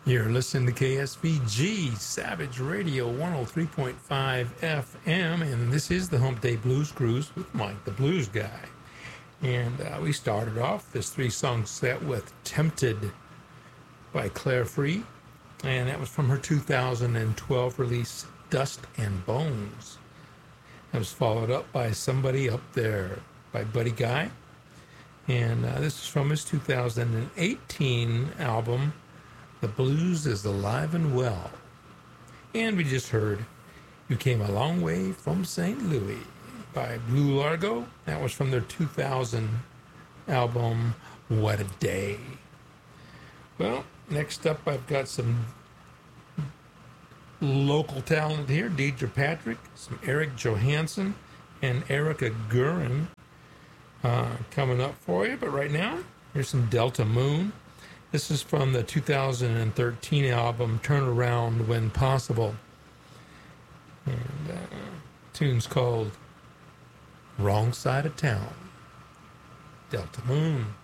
You're listening to KSVG Savage Radio 103.5 FM, and this is the Hump Day Blues Cruise with Mike the Blues Guy. And we started off this three-song set with Tempted by Claire Free, and that was from her 2012 release Dust and Bones. That was followed up by Somebody Up There by Buddy Guy, and this is from his 2018 album The Blues is Alive and Well. And we just heard You Came a Long Way from St. Louis by Blue Largo. That was from their 2000 album What a Day. Well, next up I've got some local talent here. Deidre Patrick, some Eric Johansson, and Erica Gurin coming up for you. But right now, here's some Delta Moon. This is from the 2013 album Turn Around When Possible. And tune's called Wrong Side of Town. Delta Moon.